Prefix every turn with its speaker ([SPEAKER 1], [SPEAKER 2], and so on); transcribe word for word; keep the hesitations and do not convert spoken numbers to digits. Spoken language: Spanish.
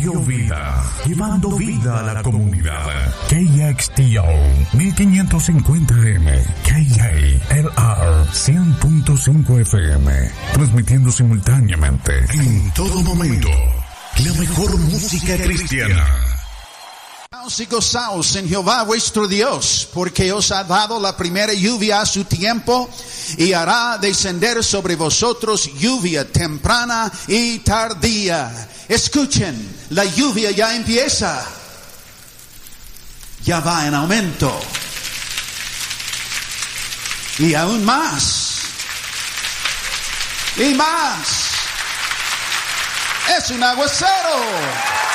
[SPEAKER 1] Radio Vida, llevando vida a la comunidad. K X T O mil quinientos cincuenta M, K A L R cien punto cinco F M, transmitiendo simultáneamente en todo momento la mejor música cristiana.
[SPEAKER 2] Y gozaos en Jehová vuestro Dios, porque os ha dado la primera lluvia a su tiempo, y hará descender sobre vosotros lluvia temprana y tardía. Escuchen, la lluvia ya empieza, ya va en aumento, y aún más, y más. Es un aguacero.